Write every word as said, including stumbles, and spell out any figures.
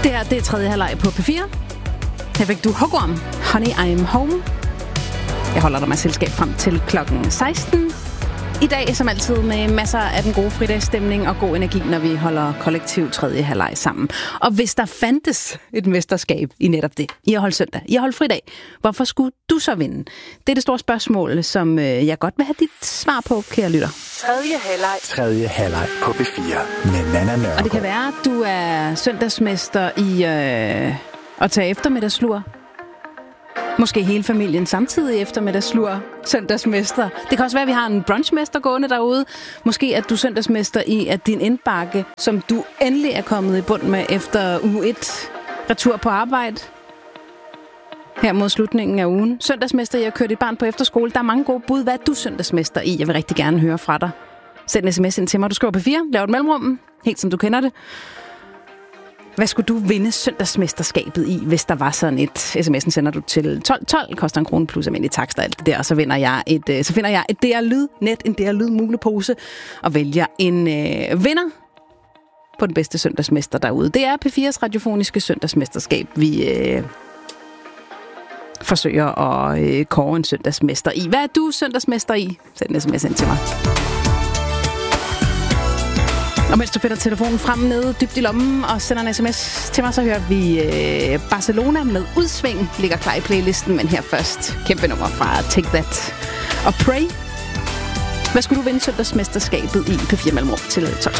Det her, det er tredje halvleg på P fire. Her fik du Hugorm, Honey I'm Home. Jeg holder dig med selskab frem til klokken seksten. I dag, som altid, med masser af den gode fridagsstemning og god energi, når vi holder kollektiv tredje halvleg sammen. Og hvis der fandtes et mesterskab i netop det, I har holdt søndag, I har holdt fridag, hvorfor skulle du så vinde? Det er det store spørgsmål, som jeg godt vil have dit svar på, kære lytter. Tredje halvleg. Tredje halvleg på P fire med Nanna Nørgaard. Og det kan være, at du er søndagsmester i øh, at tage eftermiddagslur. Måske hele familien samtidig eftermiddagslur, søndagsmester. Det kan også være, at vi har en brunchmester gående derude. Måske er du søndagsmester i, at din indbakke, som du endelig er kommet i bund med efter uge et, retur på arbejde, her mod slutningen af ugen. Søndagsmester i at køre dit barn på efterskole. Der er mange gode bud. Hvad er du søndagsmester i? Jeg vil rigtig gerne høre fra dig. Send en sms ind til mig. Du skriver P fire, lav et mellemrum, helt som du kender det. Hvad skulle du vinde søndagsmesterskabet i, hvis der var sådan et? Sms'en sender du til tolv tolv, koster en krone plus almindelig takst og alt det der, og så vinder jeg et, så finder jeg et D R Lyd net, en D R Lyd mulepose, og vælger en øh, vinder på den bedste søndagsmester derude. Det er P fires radiofoniske søndagsmesterskab, vi øh, forsøger at øh, kåre en søndagsmester i. Hvad er du søndagsmester i? Send en sms ind til mig. Og mens du finder telefonen frem nede dybt i lommen og sender en sms til mig, så hører vi øh, Barcelona med Udsving. Ligger klar i playlisten, men her først kæmpe nummer fra Take That og Pray. Hvad skulle du vinde søndagsmesterskabet i P fire Mellemrum til tolv?